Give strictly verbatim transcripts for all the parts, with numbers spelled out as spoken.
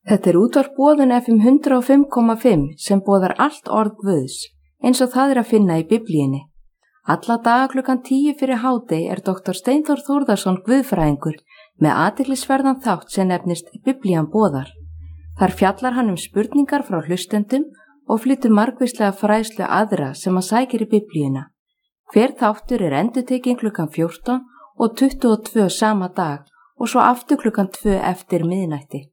Þetta er útvarp Boðun F M hundrað og fimm komma fimm sem boðar allt orð Guðs, eins og það er að finna í Biblíunni. Alla daga klukkan tíu fyrir hádegi er doktor Steinþór Þórðarson guðfræðingur með athyglisverðan þátt sem nefnist Biblían boðar. Þar fjallar hann um spurningar frá hlustendum og flytur margvíslega fræðslu aðra sem að sækir í Biblíuna. Hver þáttur er endurtekinn klukkan fjórtán og tuttugu og tvö sama dag og svo aftur klukkan tvö eftir miðnætti.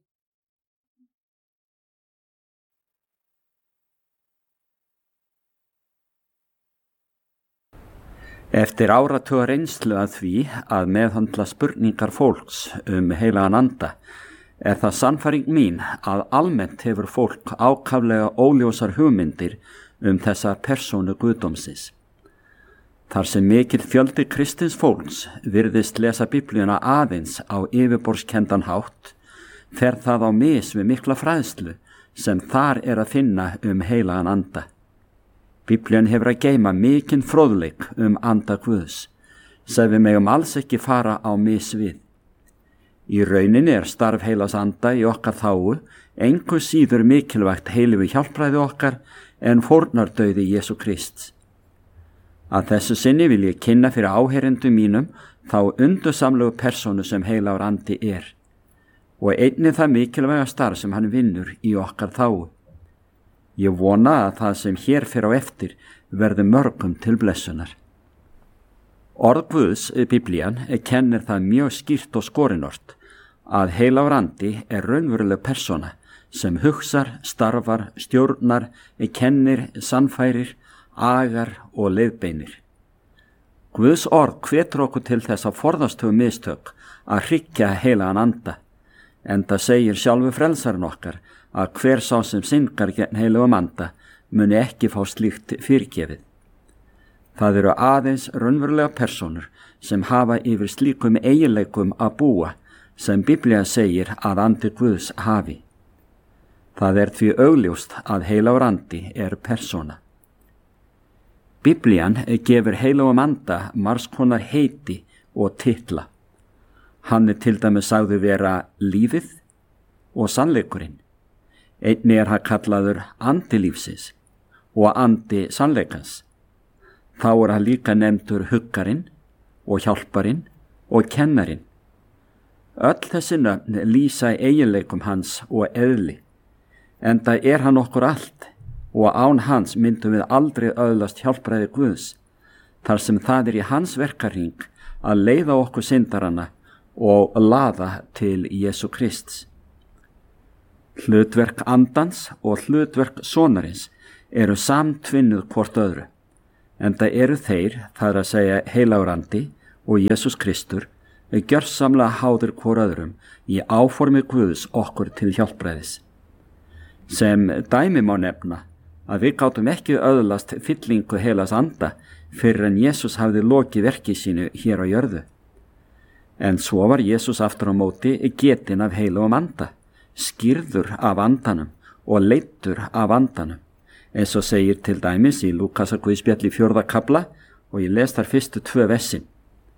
Eftir áratuga reynslu að því að meðhöndla spurningar fólks um heilagan anda er það sannfæring mín að almennt hefur fólk ákaflega óljósar hugmyndir um þessa persónu guðdómsins. Þar sem mikill fjöldi kristins fólks virðist lesa Biblíuna aðeins á yfirborðskendan hátt, fer það á mis við mikla fræðslu sem þar er að finna um heilagan anda. Biblían hefur að geyma mikinn fróðleik um anda Guðs, sem við megum alls ekki fara á mis við. Í rauninni er starf heilags anda í okkar þágu engu síður mikilvægt heilífu hjálpræði okkar en fórnardauði Jesú Krists. Að þessu sinni vil ég kynna fyrir áheyrendum mínum þá undursamlegu persónu sem heilagur andi er og einnig það mikilvæga starf sem hann vinnur í okkar þágu. Ég vona að það sem hér fer á eftir verði mörgum til blessunar. Orð Guðs í Biblían kennir það mjög skýrt og skorinort að heilagur andi er raunveruleg persóna sem hugsar, starfar, stjórnar, kennir, sannfærir, agar og leiðbeinir. Guðs orð hvetur okkur til þess að forðast þau mistök að hryggja heilagan anda, enda segir sjálfur frelsarinn okkar að hver sá sem syndgar gegn heilugum anda muni ekki fá slíkt fyrirgefið. Það eru aðeins raunverulega persónur sem hafa yfir slíkum eiginleikum að búa sem Biblía segir að andi Guðs hafi. Það er því augljóst að heilagur andi er persóna. Biblían gefur heilugum anda margs konar heiti og titla. Hann er til dæmis sagður vera lífið og sannleikurinn. Einnig er hann kallaður andi lífsins og andi sannleikans. Þá er hann líka nefndur huggarinn og hjálparinn og kennarinn. Öll þessi nöfn lýsa eiginleikum hans og eðli, enda er hann okkur allt og án hans myndum við aldrei öðlast hjálpræði Guðs, þar sem það er í hans verkarhring að leiða okkur syndarana og laða til Jesú Krists. Hlutverk andans og hlutverk sonarins eru samtvinnuð hvort öðru, enda eru þeir, þar að segja heilagur andi og Jesús Kristur, gjörsamlega háðir hvor öðrum í áformi Guðs okkur til hjálpræðis. Sem dæmi má nefna að við gátum ekki öðlast fyllingu heilags anda fyrir en Jesús hafði lokið verki sínu hér á jörðu. En svo var Jesús aftur á móti getinn af heilugum anda, skýrður af andanum og leiddur af andanum, eins og segir til dæmis í Lúkasar Guðspjalli fjórða kafla og ég les þar fyrstu tvö vessin.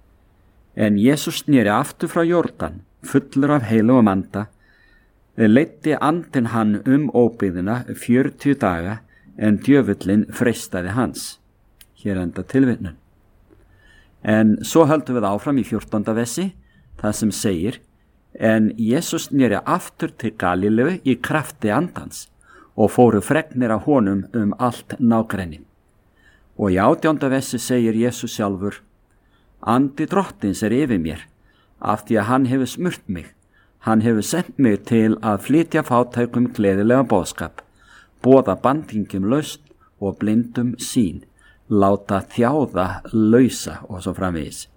En Jesús sneri aftur frá Jórdan, fullur af heilugum anda, leiddi andinn hann um óbyggðina fjörutíu daga en djöfullinn freistaði hans. Hér enda tilvitnun. En svo höldum við áfram í fjórtánda vessi, það sem segir: En Jesús sneri aftur til Galíleu í krafti andans og fóru fregnir af honum um allt nágrenni. Og í átjánda vessi segir Jesús sjálfur: Andi drottins er yfir mér, af því að hann hefur smurt mig. Hann hefur sendt mig til að flytja fátækum gleðilega boðskap, boða bandingjum lausn og blindum sýn, láta þjáða lausa og svo framvegis.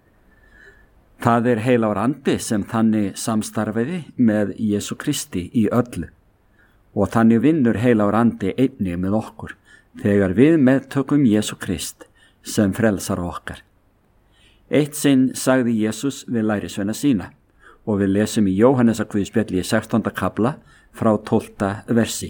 Það er heilagur andi sem þannig samstarfiði með Jesú Kristi í öllu og þannig vinnur heilagur andi einnig með okkur þegar við meðtökum Jesú Krist sem frelsar okkar. Eitt sinn sagði Jesús við lærisveina sína og við lesum í Jóhannesar Guðspjalli í sextánda kafla frá tólfta versi.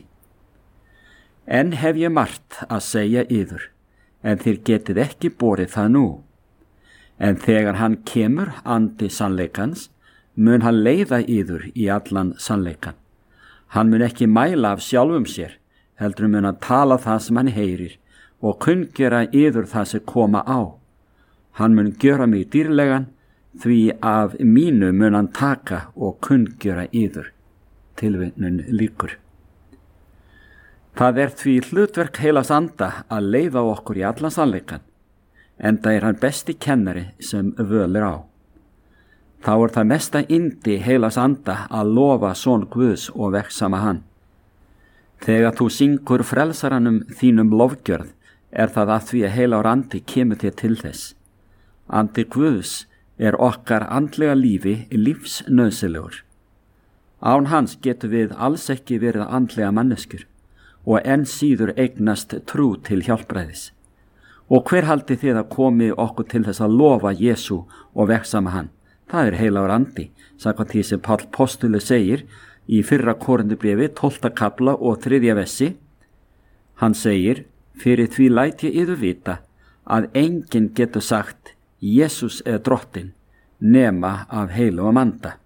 En hef ég margt að segja yður, en þér getið ekki borið það nú. En þegar hann kemur andi sannleikans, mun hann leiða yður í allan sannleikan. Hann mun ekki mæla af sjálfum sér, heldur mun hann tala það sem hann heyrir og kunngera yður það sem koma á. Hann mun gjöra mig dýrlegan, því af mínu mun hann taka og kunngera yður. Tilvitnun lýkur. Það er því hlutverk heilags anda að leiða okkur í allan sannleikann, enda er hann besti kennari sem völ er á. Þá er það mesta yndi heilags anda að lofa son Guðs og vegsama hann. Þegar þú syngur frelsaranum þínum lofgjörð, er það að því að heilagur andi kemur þér til þess. Andi Guðs er okkar andlega lífi lífsnauðsynlegur. Án hans getur við alls ekki verið andlega manneskjur og enn síður eignast trú til hjálpræðis. Og hver haldi þið að komi okkur til þess að lofa Jesú og vegsama hann? Það er heilagur andi, samkvæmt því sem Páll postuli segir í fyrra Korinthubréfi tólfta kafla og þriðja vessi. Hann segir, fyrir því læt ég yður vita að enginn getur sagt Jesús er drottinn nema af heilagum anda.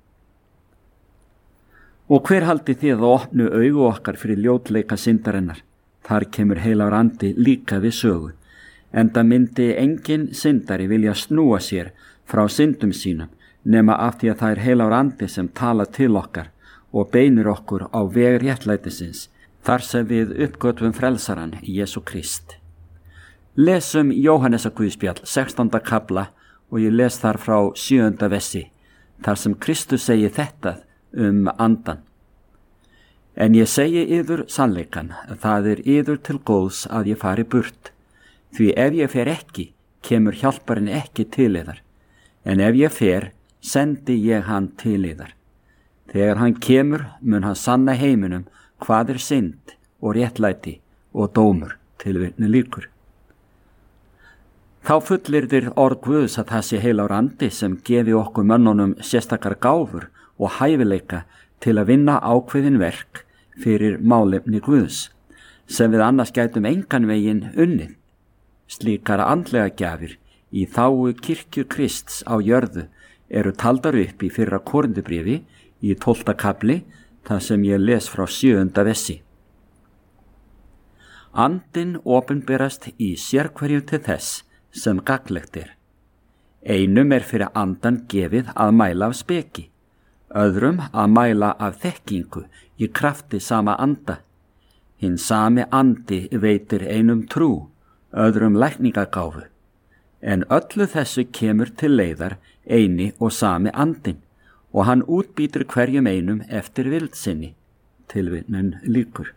Og hver haldi þið að opnu augu okkar fyrir ljótleika syndarinnar? Þar kemur heilagur andi líka við sögu, enda myndi enginn syndari vilja snúa sér frá syndum sínum nema af því að það er heilagur andi sem tala til okkar og beinir okkur á veg réttlætisins, þar sem við uppgötvum frelsaran Jesú Krist. Lesum Jóhannesar Guðspjall sextánda kafla og ég les þar frá sjöunda vessi, þar sem Kristus segir þetta um andan. En ég segi yður sannleikan, það er yður til góðs að ég fari burt, því ef ég fer ekki, kemur hjálparinn ekki til yðar, en ef ég fer, sendi ég hann til yðar. Þegar hann kemur, mun hann sanna heiminum hvað er synd og réttlæti og dómur. Tilvitnun lýkur. Þá fullyrðir orð Guðs að það sé heilagur andi sem gefi okkur mönnunum sérstakar gáfur og hæfileika til að vinna ákveðin verk fyrir málefni Guðs, sem við annars gætum engan veginn unnið. Slíkar andlega gjafir í þágu kirkju Krists á jörðu eru taldar upp í fyrra Korinthubréfi í tólfta kafli, það sem ég les frá sjöunda vessi. Andinn opinberast í sérhverju til þess sem gagnlegt er. Einum er fyrir andan gefið að mæla af speki, öðrum að mæla af þekkingu í krafti sama anda. Hinn sami andi veitir einum trú, öðrum lækningagáfu, en öllu þessu kemur til leiðar eini og sami andinn, og hann útbýtur hverjum einum eftir vildsinni. Tilvitnun lýkur.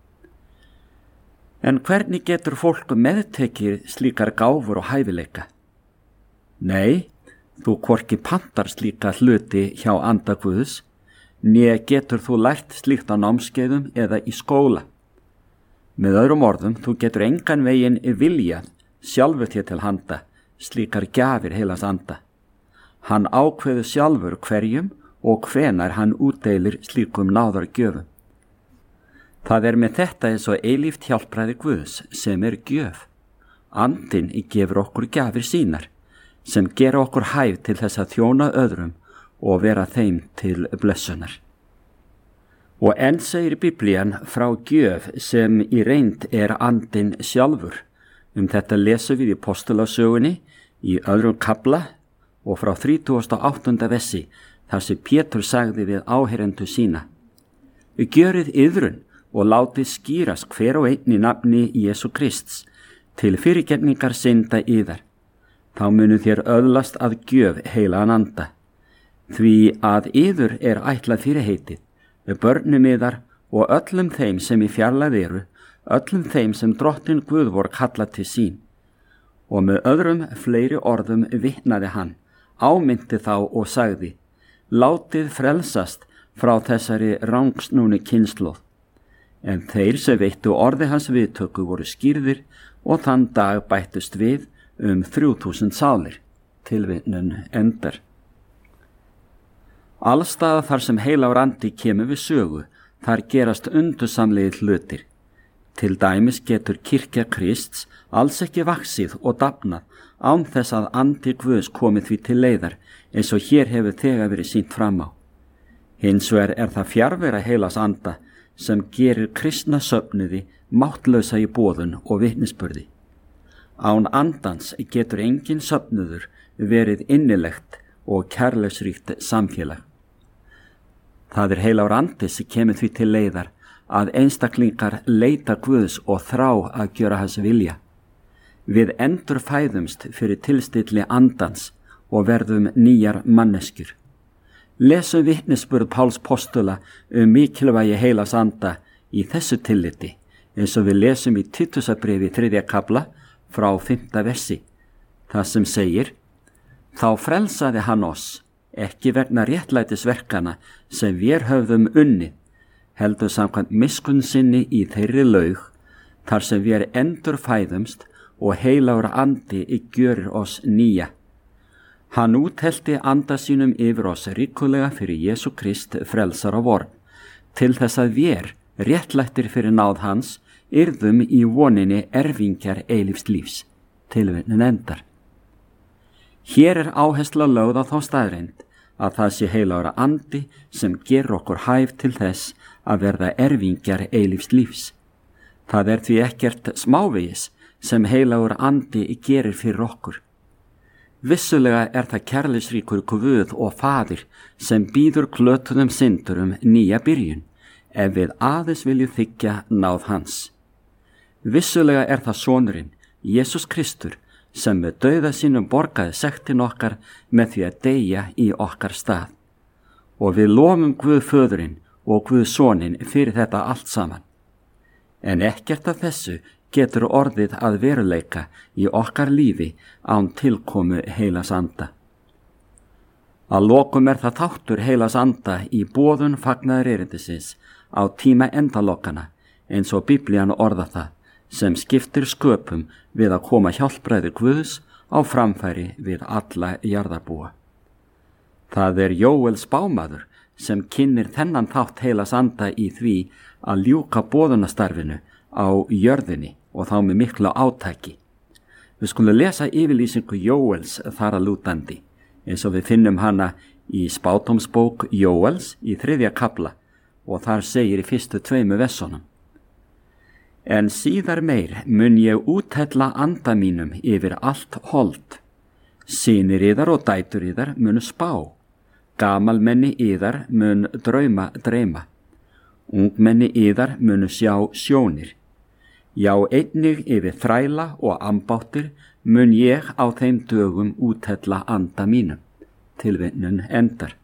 En hvernig getur fólk meðtekið slíkar gáfur og hæfileika? Nei, þú hvorki pantar slíka hluti hjá anda Guðs, né getur þú lært slíkt á námskeiðum eða í skóla. Með öðrum orðum, þú getur engan veginn viljað sjálfur þér til handa slíkar gjafir heilags anda. Hann ákveður sjálfur hverjum og hvenar hann útdeilir slíkum náðargjöfum. Það er með þetta eins og eilíft hjálpræði Guðs sem er gjöf. Andinn gefur okkur gjafir sínar, sem gera okkur hæf til þess að þjóna öðrum og vera þeim til blessunar. Og enn segir Biblían frá gjöf sem í reynd er andinn sjálfur. Um þetta lesum við í Postulasögunni í öðrum kafla og frá þrítugasta og áttunda vessi, þar sem Pétur sagði við áheyrendur sína: Gjörið iðrun og látið skýrast hver og einn í nafni Jesú Krists til fyrirgefningar synda yðar. Þá munu þér öðlast að gjöf heilagan anda, því að yður er ætlað fyrirheitið, börnum yðar og öllum þeim sem í fjarlægð eru, öllum þeim sem drottin Guð vor kallað til sín. Og með öðrum fleiri orðum vitnaði hann, ámynti þá og sagði: Látið frelsast frá þessari rangsnúni kynslóð. En þeir sem veittu orði hans viðtöku voru skýrðir og þann dag bættust við um þrjú þúsund sálir. Tilvitnun endar. Allstaða þar sem heilagur andi kemur við sögu, þar gerast undursamlegir hlutir. Til dæmis getur kirkja Krists alls ekki vaxið og dafnað án þess að andi Guðs komið því til leiðar, eins og hér hefur þegar verið sýnt fram á. Hins vegar er það fjarvera heilags anda sem gerir kristna söfnuði máttlausa í boðun og vitnisburði. Án andans getur engin söfnuður verið innilegt og kærleysríkt samfélag. Það er heilagur andi sem kemur því til leiðar að einstaklingar leita Guðs og þrá að gjöra hans vilja. Við endur fæðumst fyrir tilstilli andans og verðum nýjar manneskjur. Lesum vitnisburð Páls postula um mikilvægi heilags anda í þessu tilliti, eins og við lesum í Títusarbréfi þriðja kafla frá fimmta versi. Það sem segir: Þá frelsaði hann oss, ekki vegna réttlætisverkana sem við höfðum unnið, heldur samkvæmt miskunn sinni í þeirri laug, þar sem við endur fæðumst og heilagur andi gjörir oss nýja. Hann úthelti anda sínum yfir oss ríkulega fyrir Jesú Krist frelsara vor, til þess að við, réttlættir fyrir náð hans, yrðum í voninni erfingjar eilífs lífs. Tilvitnun endar. Hér er áhersla lögð á þá staðreind að það sé heilagur andi sem gerir okkur hæf til þess að verða erfingjar eilífs lífs. Það er því ekkert smávegis sem heilagur andi gerir fyrir okkur. Vissulega er það kærleysríkur Guð og Faðir sem býður glötuðum syndurum nýja byrjun, ef við aðeins viljum þiggja náð hans. Vissulega er það sonurinn, Jesús Kristur, sem með dauða sínum borgaði sektin okkar með því að deyja í okkar stað. Og við lofum Guð föðurinn og Guð soninn fyrir þetta allt saman. En ekkert af þessu getur orðið að veruleika í okkar lífi án tilkomu heilags anda. Að lokum er það þáttur heilags anda í boðun fagnaðar erindisins á tíma endalokana, eins og Biblían orða það, sem skiptir sköpum við að koma hjálpræði Guðs á framfæri við alla jarðarbúa. Það er Jóel spámaður sem kynnir þennan þátt heilags anda í því að ljúka boðunastarfinu á jörðinni og þá með miklu átaki. Við skulum lesa yfirlýsingu Jóels þar að lútandi, eins og við finnum hana í spádómsbók Jóels í þriðja kafla og þar segir í fyrstu tveimu versunum: En síðar meir mun ég úthella anda mínum yfir allt hold. Synir yðar og dætur yðar munu spá, gamalmenni yðar mun drauma dreyma, ungmenni yðar munu sjá sjónir. Já, einnig yfir þræla og ambáttir mun ég á þeim dögum úthella anda mínum. Tilvitnun endar.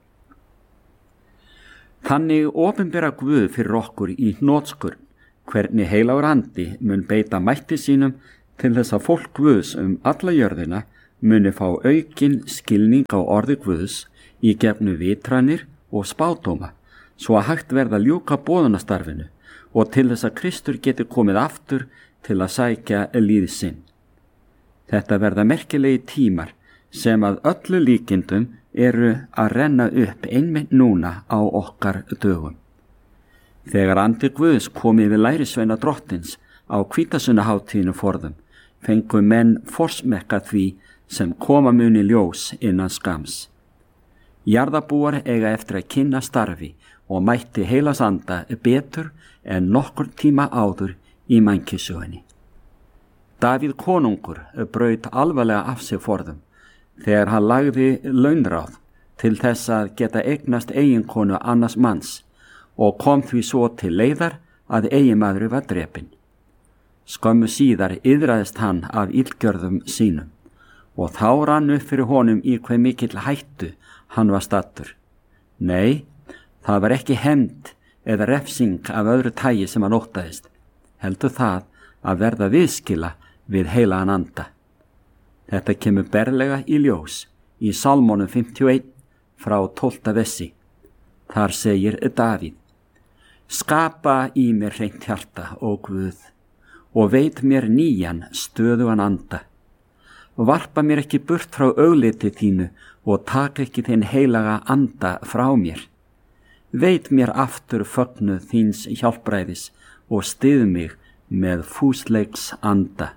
Þannig opinbera Guð fyrir okkur í hnotskurn hvernig heilagur andi mun beita mætti sínum til þess að fólk Guðs um alla jörðina muni fá aukinn skilning á orði Guðs í gefnu vitranir og spádóma, svo að hægt verða ljúka boðunastarfinu og til þess að Kristur geti komið aftur til að sækja líð sinn. Þetta verða merkilegi tímar sem að öllu líkindum eru að renna upp einmitt núna á okkar dögum. Þegar andi Guðs kom yfir lærisveina drottins á hvítasunnuhátíðinu forðum, fengu menn forsmekka því sem koma muni ljós innan skams. Jarðarbúar eiga eftir að kynna starfi og mætti heilags anda betur en nokkur tíma áður í mannkynssögunni. Davíð konungur braut alvarlega af sig forðum þegar hann lagði launráð til þess að geta eignast eiginkonu annars manns og kom því svo til leiðar að eiginmaður var drepinn. Skömmu síðar iðraðist hann af illgjörðum sínum og þá rann upp fyrir honum í hve mikill hættu hann var staddur. Nei, það var ekki hefnd eða refsing af öðru tagi sem hann óttaðist, heldur það að verða viðskila við heilagan anda. Þetta kemur berlega í ljós í Salmónum fimmtíu og eitt frá tólfta versi. Þar segir Davíð: Skapa í mér hreint hjarta, ó Guð, og veit mér nýjan stöðugan anda. Varpa mér ekki burt frá augliti þínu og taka ekki þinn heilaga anda frá mér. Veit mér aftur fögnuð þíns hjálpræðis og styð mig með fúsleiks anda.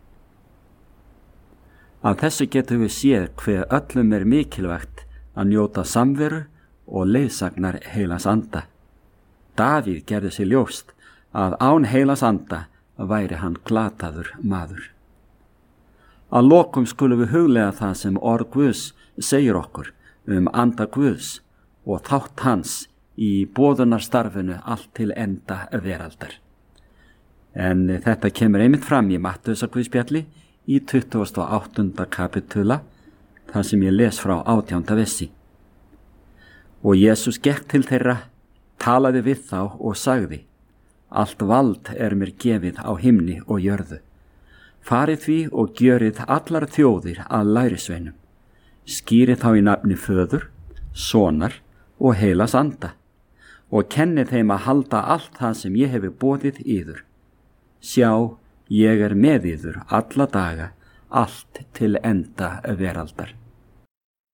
Af þessu getum við séð hve öllum er mikilvægt að njóta samveru og leiðsagnar heilags anda. Davíð gerði sér ljóst að án heilags anda væri hann glataður maður. Að lokum skulum við huglega það sem orð Guðs segir okkur um anda Guðs og þátt hans í boðunarstarfinu allt til enda veraldar. En þetta kemur einmitt fram í Mattheusarguðspjalli í tuttugasta og áttunda kapitula, þar sem ég les frá átjánda versi. Og Jesús gekk til þeirra, talaði við þá og sagði: Allt vald er mér gefið á himni og jörðu. Farið því og gjörið allar þjóðir að lærisveinum. Skýrið þá í nafni Föður, Sonar og heilags anda og kennið þeim að halda allt það sem ég hefi boðið yður. Sjá, ég er með yður alla daga, allt til enda veraldar.